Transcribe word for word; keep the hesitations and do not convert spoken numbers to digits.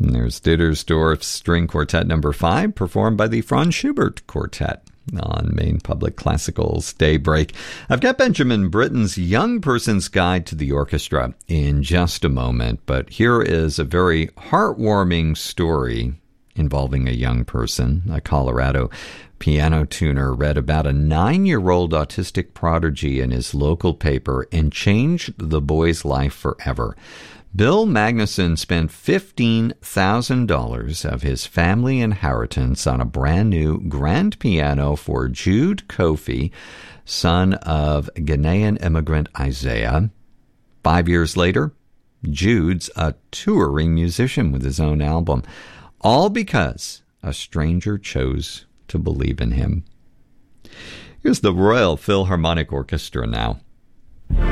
And there's Dittersdorf's String Quartet Number five, performed by the Franz Schubert Quartet on Maine Public Classical's Daybreak. I've got Benjamin Britten's Young Person's Guide to the Orchestra in just a moment, but here is a very heartwarming story involving a young person. A Colorado piano tuner read about a nine-year-old autistic prodigy in his local paper and changed the boy's life forever. Bill Magnuson spent fifteen thousand dollars of his family inheritance on a brand new grand piano for Jude Kofi, son of Ghanaian immigrant Isaiah. Five years later, Jude's a touring musician with his own album, all because a stranger chose to believe in him. Here's the Royal Philharmonic Orchestra now.